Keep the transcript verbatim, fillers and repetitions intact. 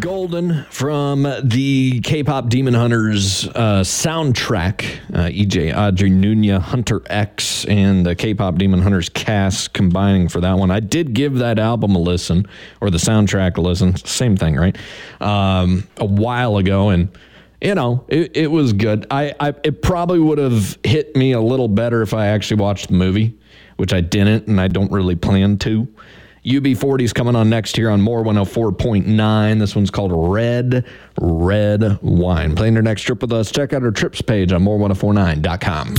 Golden from the K-pop Demon Hunters uh, soundtrack. Uh, E J Audrey Nunya, Hunter X, and the K-pop Demon Hunters cast combining for that one. I did give that album a listen, or the soundtrack a listen. Same thing, right? Um, a while ago, and you know, it, it was good. I, I it probably would have hit me a little better if I actually watched the movie, which I didn't, and I don't really plan to. U B forty is coming on next here on More one oh four point nine. This one's called Red, Red Wine. Playing your next trip with us. Check out our trips page on more ten forty-nine dot com.